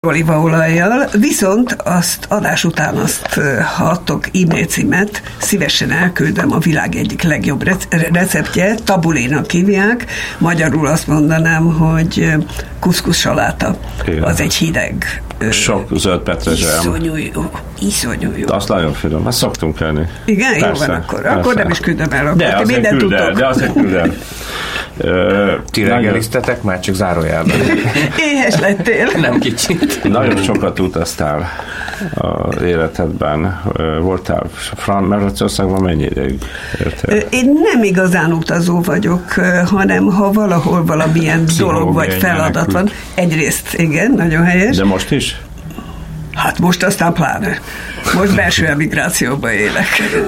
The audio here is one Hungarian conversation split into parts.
olívaolajjal, viszont azt adás után ha adtok e-mail címet, szívesen elküldöm a világ egyik legjobb receptje, tabulénak hívják, magyarul azt mondanám, hogy kuszkusz saláta. Igen. Az egy hideg. Sok zöld petrezselyem. Iszonyú jó. Azt nagyon finom, azt szoktunk enni. Igen, persze, jó van akkor. Persze. Akkor nem is küldöm el, akkor de azért küld el. Ti reggeliztetek már, csak zárójelben. Éhes lettél. Nem kicsit. Nagyon sokat utaztál az életedben. Voltál Franciaországban mennyi ideig értél? Én nem igazán utazó vagyok, hanem ha valahol valamilyen dolog vagy feladat van. Egyrészt, igen, nagyon helyes. De most is? Hát most aztán pláne. Most belső emigrációban élek.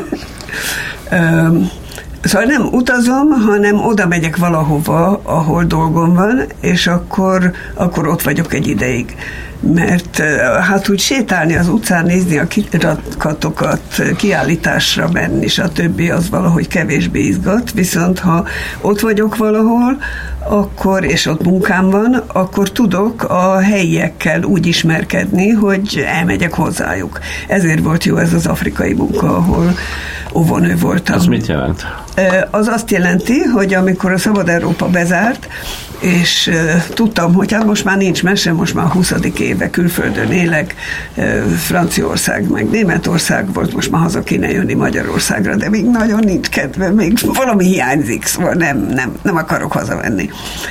Szóval nem utazom, hanem oda megyek valahova, ahol dolgom van, és akkor ott vagyok egy ideig. Mert hát úgy sétálni az utcán, nézni a kirakatokat, kiállításra menni, stb. Az valahogy kevésbé izgat, viszont ha ott vagyok valahol, akkor, és ott munkám van, akkor tudok a helyiekkel úgy ismerkedni, hogy elmegyek hozzájuk. Ezért volt jó ez az afrikai munka, ahol óvónő voltam. Az mit jelent? Az azt jelenti, hogy amikor a Szabad Európa bezárt, és tudtam, hogy hát most már nincs mese, most már 20. éve külföldön élek, Franciaország meg Németország volt, most már haza kéne jönni Magyarországra, de még nagyon nincs kedve, még valami hiányzik, szóval nem akarok hazamenni.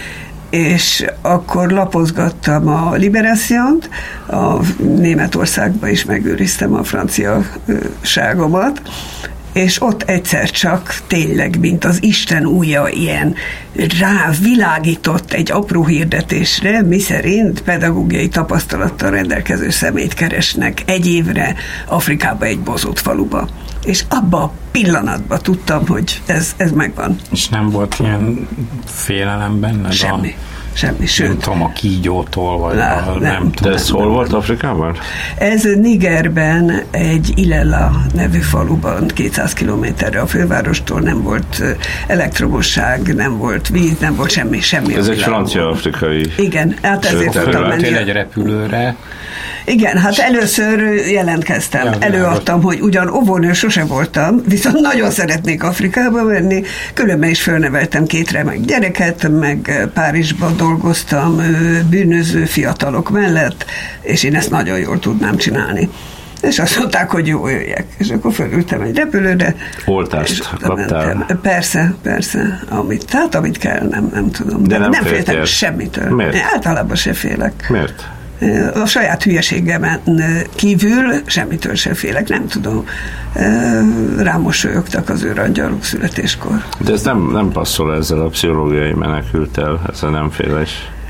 És akkor lapozgattam a Libération-t, a Németországban is megőriztem a franciaságomat, és ott egyszer csak tényleg, mint az Isten ujja ilyen rávilágított egy apró hirdetésre, miszerint pedagógiai tapasztalattal rendelkező személyt keresnek egy évre Afrikába egy bozott faluba. És abban a pillanatban tudtam, hogy ez megvan. És nem volt ilyen félelem benned? Semmi, sőt. Nem tudom, a kígyótól, vagy nem tudom. De ez hol volt Afrikában? Ez Nigerben, egy Ilela nevű faluban, 200 kilométerre a fővárostól, nem volt elektromosság, nem volt víz, nem volt semmi. Ez egy francia-afrikai. Igen, hát ezért tudtam menni. Egy repülőre. Igen, hát először jelentkeztem, előadtam, hogy ugyan óvónő sose voltam, viszont nagyon szeretnék Afrikába menni, különben is fölneveltem 2 remek gyereket, meg Párizsban dolgoztam bűnöző fiatalok mellett, és én ezt nagyon jól tudnám csinálni. És azt mondták, hogy jó, jöjjek. És akkor fölültem egy repülőre. Oltást kaptál? Persze, amit kell, nem tudom. De nem féltem semmitől. Miért? Én általában se félek. Miért? A saját hülyeségemen kívül semmitől se félek, nem tudom. Rámosolyogtak az őrangyalok születéskor. De ez nem passzol ezzel a pszichológiai menekülttel, ez a nem félés.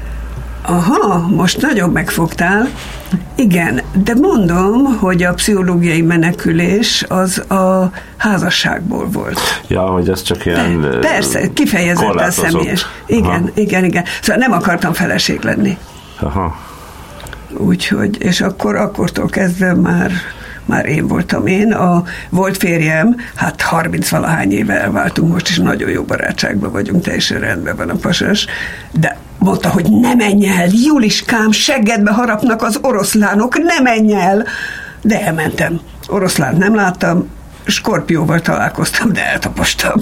Aha, most nagyon megfogtál. Igen, de mondom, hogy a pszichológiai menekülés az a házasságból volt. Ja, hogy ez csak ilyen persze, kifejezetten személyes. Igen. Szóval nem akartam feleség lenni. Aha. Úgyhogy, és akkortól kezdve már én voltam én. A volt férjem, hát 30-valahány éve elváltunk, most is nagyon jó barátságban vagyunk, teljesen rendben van a pasas, de mondta, hogy ne menj el, Juliskám, seggedbe harapnak az oroszlánok, ne menj el! De elmentem. Oroszlánt nem láttam, skorpióval találkoztam, de eltapostam.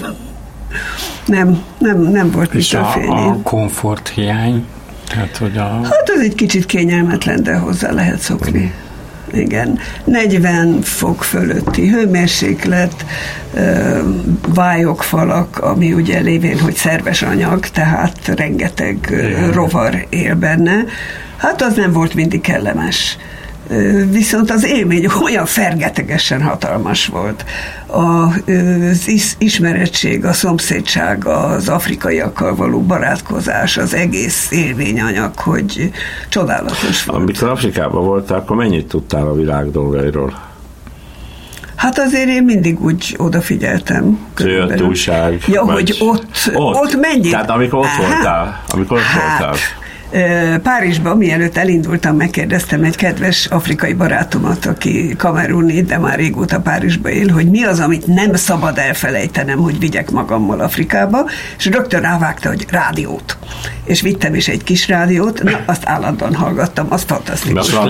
Nem volt mitől félni. A komforthiány? Hát ez egy kicsit kényelmetlen, de hozzá lehet szokni. Igen. 40 fok fölötti hőmérséklet, vályogfalak, ami ugye lévén, hogy szerves anyag, tehát rengeteg rovar él benne. Hát az nem volt mindig kellemes. Viszont az élmény olyan fergetegesen hatalmas volt. Az ismerettség, a szomszédság, az afrikaiakkal való barátkozás, az egész élményanyag, hogy csodálatos volt. Amikor Afrikában voltál, akkor mennyit tudtál a világ dolgairól? Hát azért én mindig úgy odafigyeltem. Jött újság. Ja, hogy ott mennyit? Tehát amikor ott voltál. Párizsban, mielőtt elindultam, megkérdeztem egy kedves afrikai barátomat, aki kameruni, de már régóta Párizsba él, hogy mi az, amit nem szabad elfelejtenem, hogy vigyek magammal Afrikába, és rögtön rávágta, hogy rádiót. És vittem is egy kis rádiót, na, azt állandóan hallgattam, az fantasztikus.